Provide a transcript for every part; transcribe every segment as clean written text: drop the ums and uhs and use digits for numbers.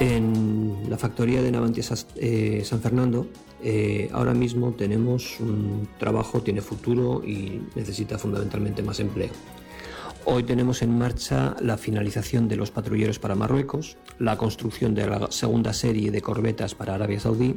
En la factoría de Navantia San Fernando ahora mismo tenemos un trabajo, tiene futuro y necesita fundamentalmente más empleo. Hoy tenemos en marcha la finalización de los patrulleros para Marruecos, la construcción de la segunda serie de corbetas para Arabia Saudí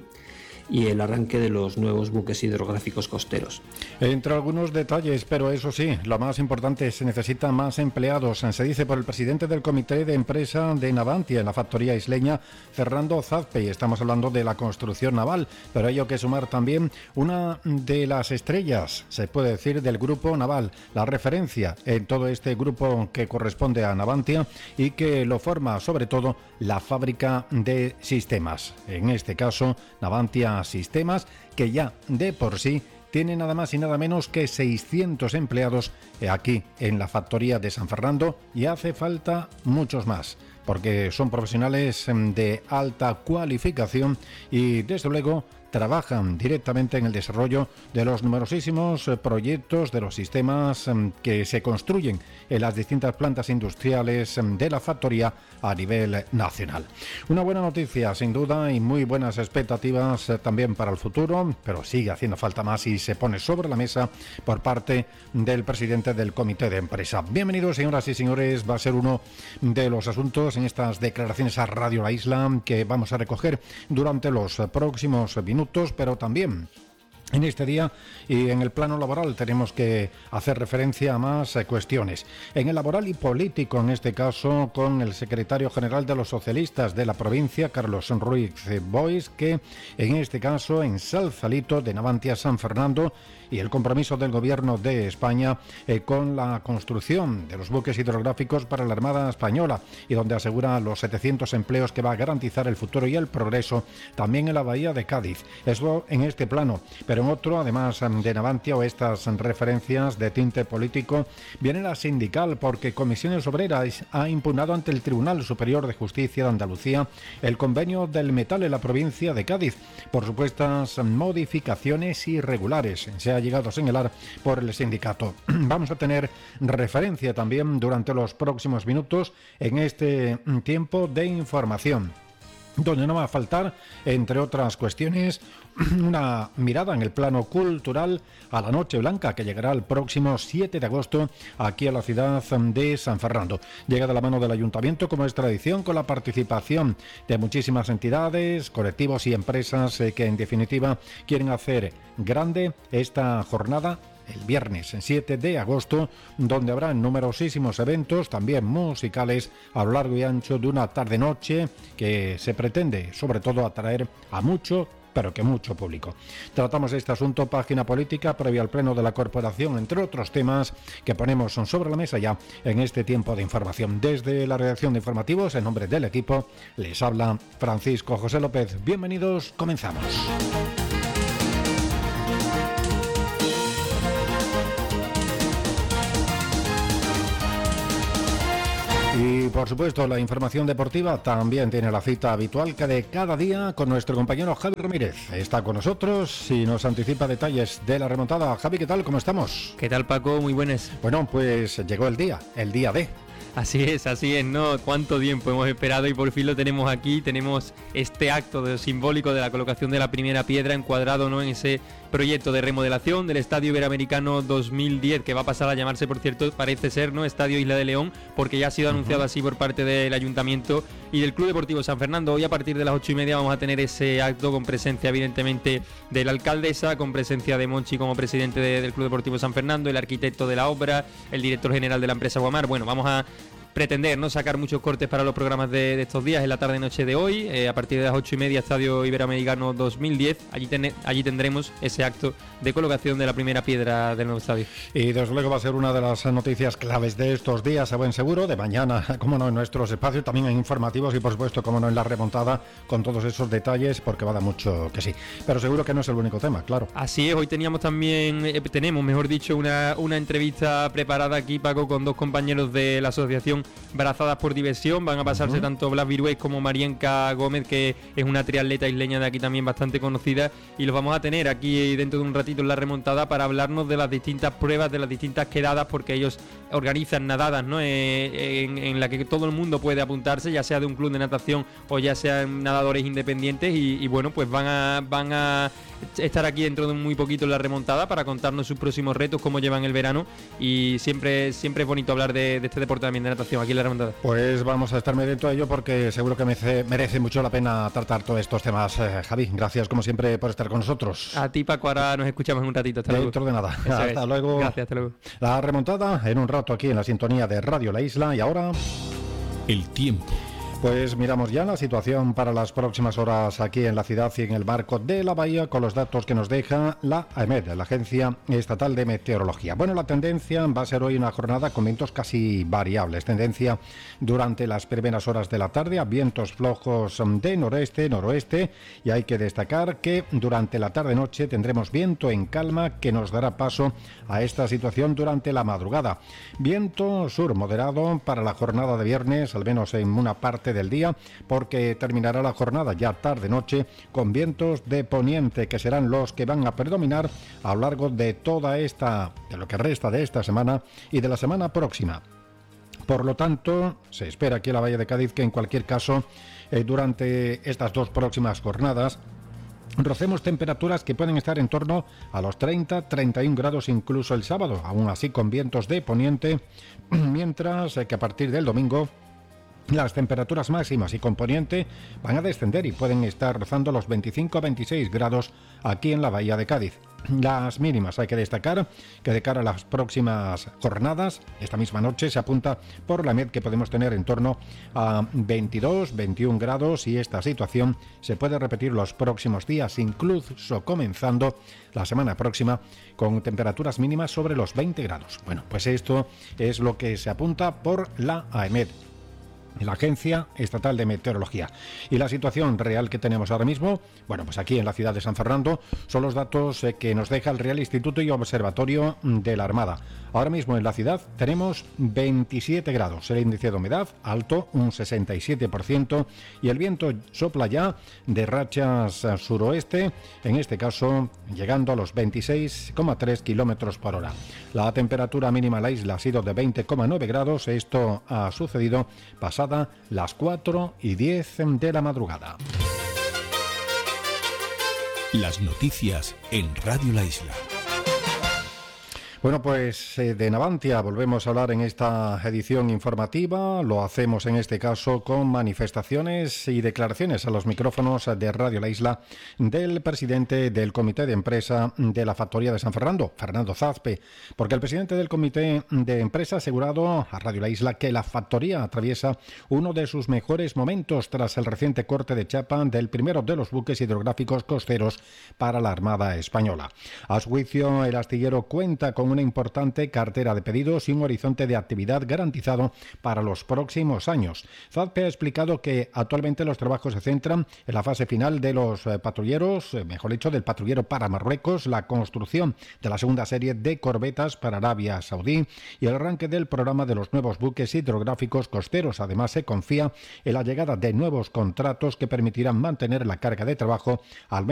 y el arranque de los nuevos buques hidrográficos costeros. Entre algunos detalles, pero eso sí, lo más importante, se necesitan más empleados. Se dice por el presidente del comité de empresa de Navantia en la factoría isleña, Fernando Zazpe, y estamos hablando de la construcción naval, pero hay que sumar también una de las estrellas, se puede decir, del grupo naval, la referencia en todo este grupo que corresponde a Navantia y que lo forma sobre todo la fábrica de sistemas. En este caso, Navantia Sistemas, que ya de por sí tiene nada más y nada menos que 600 empleados aquí en la factoría de San Fernando, y hace falta muchos más, porque son profesionales de alta cualificación y desde luego trabajan directamente en el desarrollo de los numerosísimos proyectos de los sistemas que se construyen en las distintas plantas industriales de la factoría a nivel nacional. Una buena noticia sin duda y muy buenas expectativas también para el futuro, pero sigue haciendo falta más y se pone sobre la mesa por parte del presidente del comité de empresa. Bienvenidos, señoras y señores, va a ser uno de los asuntos en estas declaraciones a Radio La Isla que vamos a recoger durante los próximos minutos, pero también en este día y en el plano laboral tenemos que hacer referencia a más cuestiones. En el laboral y político, en este caso, con el secretario general de los socialistas de la provincia, Carlos Ruiz Boix, que en este caso ensalza el hito de Navantia San Fernando y el compromiso del gobierno de España con la construcción de los buques hidrográficos para la Armada Española, y donde asegura los 700 empleos que va a garantizar el futuro y el progreso también en la bahía de Cádiz. Eso en este plano. Pero en otro, además de Navantia o estas referencias de tinte político, viene la sindical, porque Comisiones Obreras ha impugnado ante el Tribunal Superior de Justicia de Andalucía el convenio del metal en la provincia de Cádiz por supuestas modificaciones irregulares. Se ha llegado a señalar por el sindicato. Vamos a tener referencia también durante los próximos minutos en este tiempo de información, donde no va a faltar, entre otras cuestiones, una mirada en el plano cultural a la Noche Blanca, que llegará el próximo 7 de agosto aquí a la ciudad de San Fernando. Llega de la mano del ayuntamiento, como es tradición, con la participación de muchísimas entidades, colectivos y empresas que en definitiva quieren hacer grande esta jornada el viernes 7 de agosto, donde habrá numerosísimos eventos, también musicales, a lo largo y ancho de una tarde-noche que se pretende, sobre todo, atraer a mucho, pero que mucho público. Tratamos este asunto, página política, previa al pleno de la corporación, entre otros temas que ponemos sobre la mesa ya en este tiempo de información. Desde la redacción de informativos, en nombre del equipo, les habla Francisco José López. Bienvenidos, comenzamos. Y por supuesto la información deportiva también tiene la cita habitual que de cada día con nuestro compañero Javi Ramírez. Está con nosotros y nos anticipa detalles de la remontada. Javi, ¿qué tal? ¿Cómo estamos? ¿Qué tal, Paco? Muy buenas. Bueno, pues llegó el día D. Así es, ¿no? Cuánto tiempo hemos esperado y por fin lo tenemos aquí. Tenemos este acto simbólico de la colocación de la primera piedra encuadrado, ¿no?, en ese proyecto de remodelación del Estadio Iberoamericano 2010, que va a pasar a llamarse, por cierto, parece ser, ¿no?, Estadio Isla de León, porque ya ha sido anunciado así por parte del Ayuntamiento y del Club Deportivo San Fernando. Hoy a partir de las 8:30 vamos a tener ese acto con presencia evidentemente de la alcaldesa, con presencia de Monchi como presidente del Club Deportivo San Fernando, el arquitecto de la obra, el director general de la empresa Guamar. Bueno, vamos a pretender, ¿no?, sacar muchos cortes para los programas de estos días en la tarde-noche de hoy. A partir de las 8:30, Estadio Iberoamericano 2010. Allí tendremos ese acto de colocación de la primera piedra del nuevo estadio. Y desde luego va a ser una de las noticias claves de estos días, a buen seguro, de mañana, como no, en nuestros espacios, también en informativos y por supuesto, como no, en la remontada, con todos esos detalles, porque va a dar mucho que sí. Pero seguro que no es el único tema, claro. Así es, hoy tenemos, mejor dicho, una entrevista preparada aquí, Paco, con dos compañeros de la Asociación brazadas por diversión. Van a pasarse tanto Blas Virués como Marienca Gómez, que es una triatleta isleña de aquí también bastante conocida, y los vamos a tener aquí dentro de un ratito en la remontada para hablarnos de las distintas pruebas, de las distintas quedadas, porque ellos organizan nadadas, ¿no? En la que todo el mundo puede apuntarse, ya sea de un club de natación o ya sean nadadores independientes, y bueno, pues van a estar aquí dentro de muy poquito en la remontada para contarnos sus próximos retos, cómo llevan el verano, y siempre es bonito hablar de este deporte también de natación aquí en la remontada. Pues vamos a estar dentro de ello porque seguro que merece mucho la pena tratar todos estos temas. Javi, gracias como siempre por estar con nosotros. A ti, Paco, ahora nos escuchamos en un ratito. Hasta dentro luego. de nada. Hasta luego. Gracias, hasta luego. La remontada en un rato aquí en la sintonía de Radio La Isla. Y ahora el tiempo. Pues miramos ya la situación para las próximas horas aquí en la ciudad y en el marco de la bahía con los datos que nos deja la AEMET, la Agencia Estatal de Meteorología. Bueno, la tendencia va a ser hoy una jornada con vientos casi variables. Tendencia durante las primeras horas de la tarde a vientos flojos de noreste, noroeste, y hay que destacar que durante la tarde-noche tendremos viento en calma que nos dará paso a esta situación durante la madrugada. Viento sur moderado para la jornada de viernes, al menos en una parte del día, porque terminará la jornada ya tarde-noche con vientos de poniente que serán los que van a predominar a lo largo de de lo que resta de esta semana y de la semana próxima. Por lo tanto, se espera aquí en la Bahía de Cádiz que en cualquier caso durante estas dos próximas jornadas rocemos temperaturas que pueden estar en torno a los 30-31 grados incluso el sábado, aún así con vientos de poniente, mientras que a partir del domingo las temperaturas máximas y con poniente van a descender y pueden estar rozando los 25-26 grados aquí en la Bahía de Cádiz. Las mínimas hay que destacar que de cara a las próximas jornadas, esta misma noche se apunta por la MED que podemos tener en torno a 22-21 grados y esta situación se puede repetir los próximos días, incluso comenzando la semana próxima con temperaturas mínimas sobre los 20 grados. Bueno, pues esto es lo que se apunta por la AEMET, la Agencia Estatal de Meteorología. Y la situación real que tenemos ahora mismo, bueno, pues aquí en la ciudad de San Fernando, son los datos que nos deja el Real Instituto y Observatorio de la Armada. Ahora mismo en la ciudad tenemos 27 grados, el índice de humedad alto, un 67%, y el viento sopla ya de rachas suroeste, en este caso llegando a los 26,3 kilómetros por hora. La temperatura mínima en la isla ha sido de 20,9 grados, esto ha sucedido pasada las 4:10 de la madrugada. Las noticias en Radio La Isla. Bueno, pues de Navantia volvemos a hablar en esta edición informativa. Lo hacemos en este caso con manifestaciones y declaraciones a los micrófonos de Radio La Isla del presidente del Comité de Empresa de la Factoría de San Fernando, Fernando Zazpe, porque el presidente del Comité de Empresa ha asegurado a Radio La Isla que la factoría atraviesa uno de sus mejores momentos tras el reciente corte de chapa del primero de los buques hidrográficos costeros para la Armada Española. A su juicio, el astillero cuenta con una importante cartera de pedidos y un horizonte de actividad garantizado para los próximos años. Zazpe ha explicado que actualmente los trabajos se centran en la fase final de los patrulleros, mejor dicho, del patrullero para Marruecos, la construcción de la segunda serie de corbetas para Arabia Saudí y el arranque del programa de los nuevos buques hidrográficos costeros. Además, se confía en la llegada de nuevos contratos que permitirán mantener la carga de trabajo al menos